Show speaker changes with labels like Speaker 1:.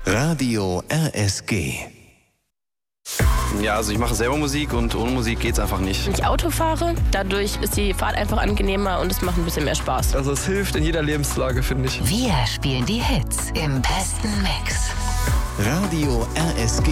Speaker 1: Radio RSG.
Speaker 2: Ja, also ich mache selber Musik und ohne Musik geht's einfach nicht.
Speaker 3: Wenn ich Auto fahre, dadurch ist die Fahrt einfach angenehmer und es macht ein bisschen mehr Spaß.
Speaker 4: Also es hilft in jeder Lebenslage, finde ich.
Speaker 5: Wir spielen die Hits im besten Mix.
Speaker 1: Radio RSG.